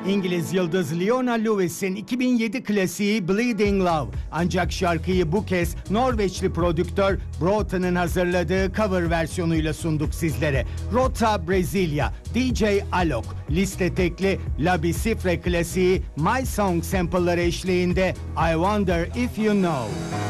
İngiliz yıldız Leona Lewis'in 2007 klasiği Bleeding Love. Ancak şarkıyı bu kez Norveçli prodüktör Broughton'un hazırladığı cover versiyonuyla sunduk sizlere. Rota Brezilya, DJ Alok, liste tekli La Bicifre klasiği My Song sample'ları eşliğinde I Wonder If You Know.